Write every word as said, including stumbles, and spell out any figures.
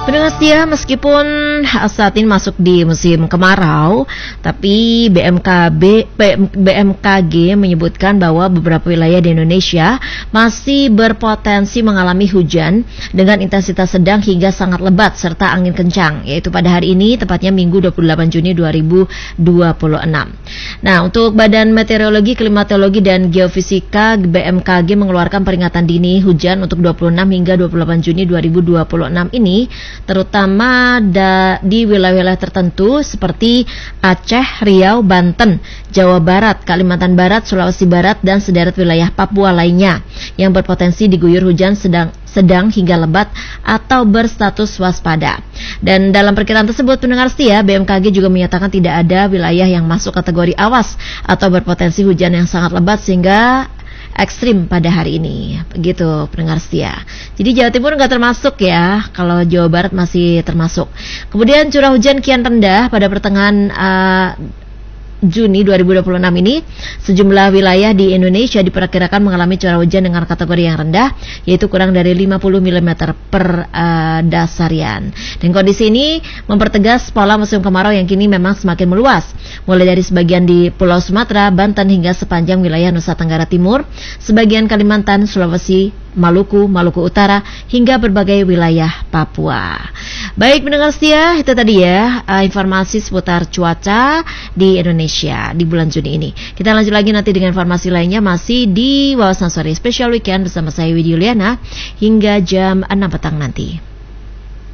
Pendengar setia, meskipun saat ini masuk di musim kemarau, tapi B M K B, B M K G menyebutkan bahwa beberapa wilayah di Indonesia masih berpotensi mengalami hujan dengan intensitas sedang hingga sangat lebat serta angin kencang, yaitu pada hari ini, tepatnya Minggu dua puluh delapan Juni dua ribu dua puluh enam. Nah, untuk Badan Meteorologi, Klimatologi dan Geofisika B M K G mengeluarkan peringatan dini hujan untuk dua puluh enam hingga dua puluh delapan Juni dua ribu dua puluh enam ini, terutama da, di wilayah-wilayah tertentu seperti Aceh, Riau, Banten, Jawa Barat, Kalimantan Barat, Sulawesi Barat, dan sederet wilayah Papua lainnya yang berpotensi diguyur hujan sedang sedang hingga lebat atau berstatus waspada. Dan dalam perkiraan tersebut, pendengar setia, B M K G juga menyatakan tidak ada wilayah yang masuk kategori awas atau berpotensi hujan yang sangat lebat sehingga ekstrim pada hari ini. Begitu pendengar setia. Jadi Jawa Timur nggak termasuk ya, kalau Jawa Barat masih termasuk. Kemudian curah hujan kian rendah pada pertengahan uh, Juni dua ribu dua puluh enam ini, sejumlah wilayah di Indonesia diperkirakan mengalami curah hujan dengan kategori yang rendah, yaitu kurang dari lima puluh milimeter per uh, dasarian. Dan kondisi ini mempertegas pola musim kemarau yang kini memang semakin meluas, mulai dari sebagian di Pulau Sumatera, Banten hingga sepanjang wilayah Nusa Tenggara Timur, sebagian Kalimantan, Sulawesi, Maluku, Maluku Utara, hingga berbagai wilayah Papua. Baik pendengar setia, itu tadi ya uh, informasi seputar cuaca di Indonesia di bulan Juni ini. Kita lanjut lagi nanti dengan informasi lainnya masih di Wawasan Sore Special Weekend bersama saya Widya Yuliana hingga jam enam petang nanti.